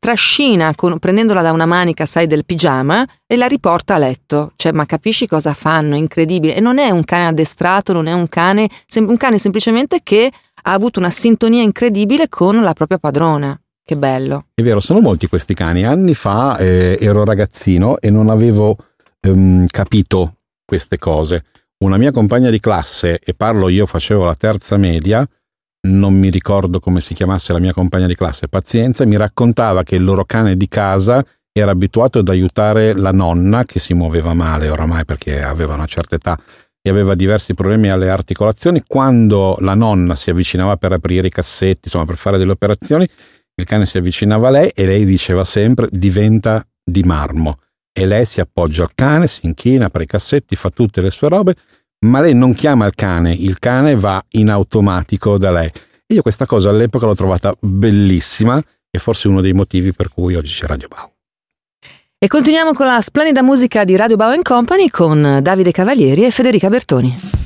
trascina prendendola da una manica, sai, del pigiama, e la riporta a letto. Cioè, ma capisci cosa fanno? Incredibile. E non è un cane addestrato, non è un cane semplicemente che ha avuto una sintonia incredibile con la propria padrona. Che bello. È vero, sono molti questi cani. Anni fa ero ragazzino e non avevo capito queste cose. Una mia compagna di classe, e parlo, io facevo la terza media, non mi ricordo come si chiamasse la mia compagna di classe, pazienza, mi raccontava che il loro cane di casa era abituato ad aiutare la nonna, che si muoveva male oramai perché aveva una certa età e aveva diversi problemi alle articolazioni. Quando la nonna si avvicinava per aprire i cassetti, insomma per fare delle operazioni, il cane si avvicinava a lei e lei diceva sempre: diventa di marmo. E lei si appoggia al cane, si inchina, apre i cassetti, fa tutte le sue robe, ma lei non chiama il cane va in automatico da lei. Io questa cosa all'epoca l'ho trovata bellissima e forse uno dei motivi per cui oggi c'è Radio Bao. E continuiamo con la splendida musica di Radio Bao & Company con Davide Cavalieri e Federica Bertoni.